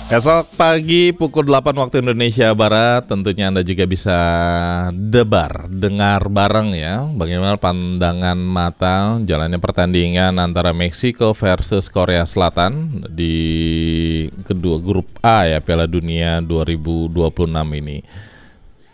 Esok pagi pukul 8 waktu Indonesia Barat, tentunya Anda juga bisa dengar bareng ya, bagaimana pandangan mata jalannya pertandingan antara Meksiko versus Korea Selatan di kedua grup A ya Piala Dunia 2026 ini.